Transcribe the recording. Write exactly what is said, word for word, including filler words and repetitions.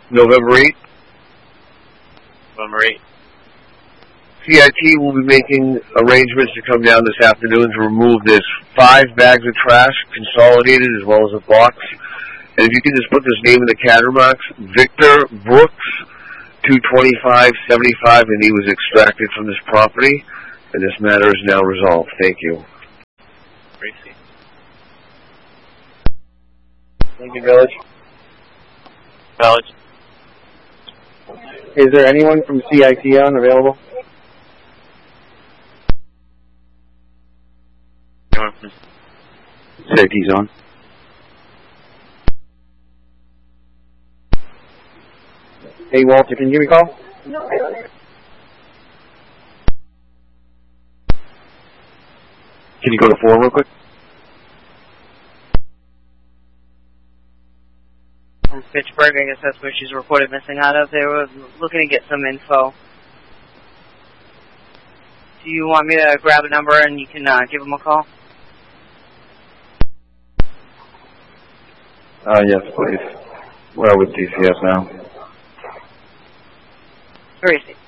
November eighth. November eighth. C I T will be making arrangements to come down this afternoon to remove this five bags of trash, consolidated, as well as a box. And if you can just put this name in the cat remarks, Victor Brooks, two twenty-five seventy-five, and he was extracted from this property, and this matter is now resolved. Thank you. Tracy. Thank you, Village. Village. Is there anyone from C I T on available? Anyone from C I T's on. Hey, Walter, can you give me a call? No. Can you go to four real quick? From Fitchburg, I guess that's where she's reported missing out of. They were looking to get some info. Do you want me to grab a number and you can uh, give them a call? Uh, yes, please. We're with T C S now. Tracy.